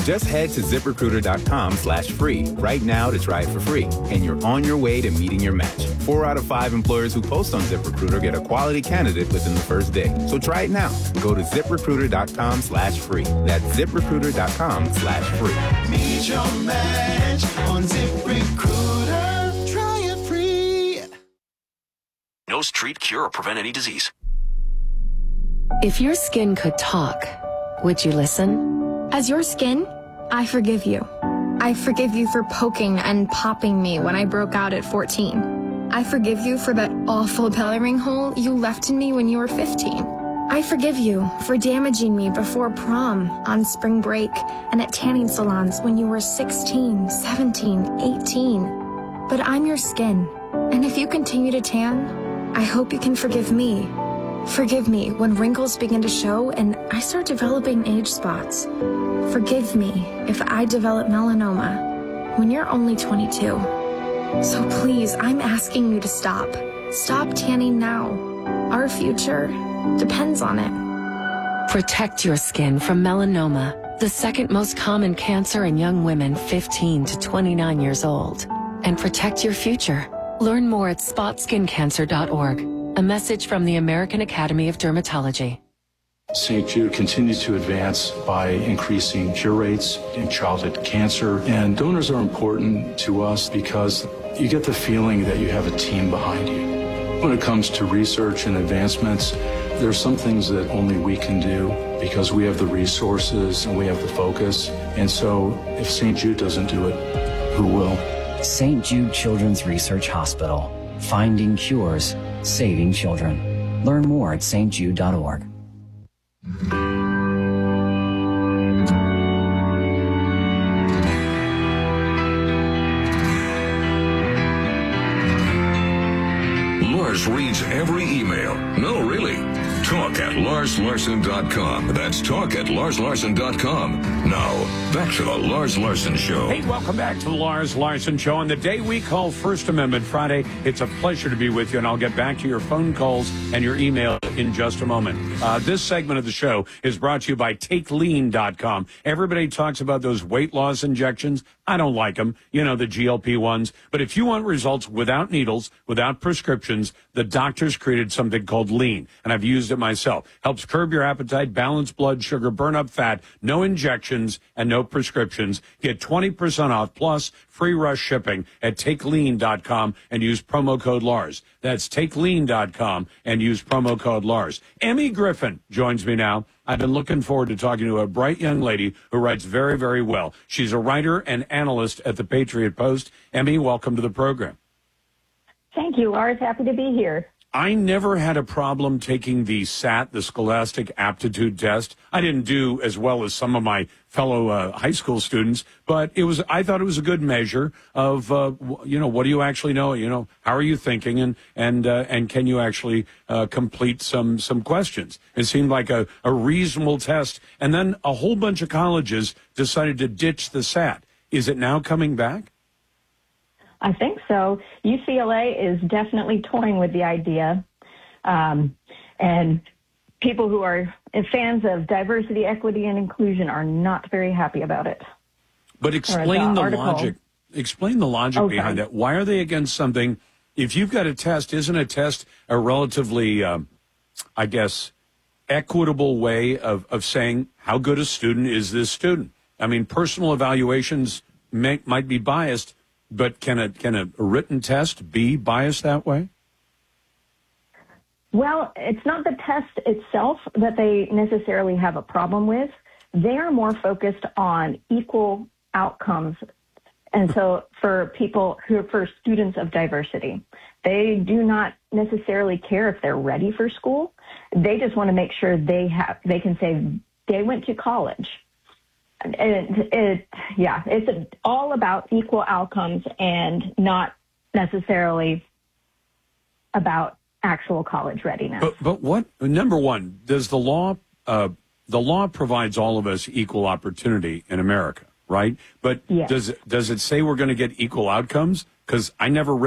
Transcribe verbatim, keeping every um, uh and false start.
Just head to ZipRecruiter.com slash free right now to try it for free, and you're on your way to meeting your match. Four out of five employers who post on ZipRecruiter get a quality candidate within the first day. So try it now. Go to ZipRecruiter.com slash free. That's ZipRecruiter.com slash free. Meet your match on ZipRecruiter. Try it free. Knows treat, cure, or prevent any disease. If your skin could talk, would you listen? As your skin, I forgive you. I forgive you for poking and popping me when I broke out at fourteen. I forgive you for that awful belly ring hole you left in me when you were fifteen. I forgive you for damaging me before prom, on spring break, and at tanning salons when you were sixteen, seventeen, eighteen. But I'm your skin, and if you continue to tan, I hope you can forgive me. Forgive me when wrinkles begin to show and I start developing age spots. Forgive me if I develop melanoma when you're only twenty-two. So please, I'm asking you to stop. Stop tanning now. Our future depends on it. Protect your skin from melanoma, the second most common cancer in young women fifteen to twenty-nine years old. And protect your future. Learn more at spot skin cancer dot org. A message from the American Academy of Dermatology. Saint Jude continues to advance by increasing cure rates in childhood cancer, and donors are important to us because you get the feeling that you have a team behind you. When it comes to research and advancements, there are some things that only we can do because we have the resources and we have the focus. And so if Saint Jude doesn't do it, who will? Saint Jude Children's Research Hospital. Finding cures, saving children. Learn more at st jude dot org. Lars reads every email. No, really. Talk at lars larson dot com. That's talk at lars larson dot com. Now, back to the Lars Larson Show. Hey, welcome back to the Lars Larson Show. On the day we call First Amendment Friday, it's a pleasure to be with you, and I'll get back to your phone calls and your email in just a moment. Uh, this segment of the show is brought to you by take lean dot com. Everybody talks about those weight loss injections. I don't like them, you know, the G L P ones. But if you want results without needles, without prescriptions, the doctors created something called Lean, and I've used it myself. Helps curb your appetite, balance blood sugar, burn up fat, no injections, and no prescriptions. Get twenty percent off plus free rush shipping at take lean dot com and use promo code Lars. That's take lean dot com and use promo code Lars. Emmy Griffin joins me now. I've been looking forward to talking to a bright young lady who writes very, very well. She's a writer and analyst at the Patriot Post. Emmy, welcome to the program. Thank you, Lars. Happy to be here. I never had a problem taking the S A T, the Scholastic Aptitude Test. I didn't do as well as some of my fellow uh, high school students, but it was. I thought it was a good measure of, uh, you know, what do you actually know? You know, how are you thinking, and and uh, and can you actually uh, complete some some questions? It seemed like a, a reasonable test, and then a whole bunch of colleges decided to ditch the S A T. Is it now coming back? I think so. U C L A is definitely toying with the idea. Um, and people who are fans of diversity, equity, and inclusion are not very happy about it. But explain the, the article. logic. Explain the logic oh, behind sorry. that. Why are they against something? If you've got a test, isn't a test a relatively, um, I guess, equitable way of, of saying how good a student is this student? I mean, personal evaluations may, might be biased, but can a can a written test be biased that way? Well, it's not the test itself that they necessarily have a problem with. They are more focused on equal outcomes. And so for people who are for students of diversity, they do not necessarily care if they're ready for school. They just want to make sure they have they can say they went to college. It, it, yeah, it's all about equal outcomes and not necessarily about actual college readiness. But, but what, number one, does the law, uh, the law provides all of us equal opportunity in America, right? But yes. does, does it say we're going to get equal outcomes? Because I never read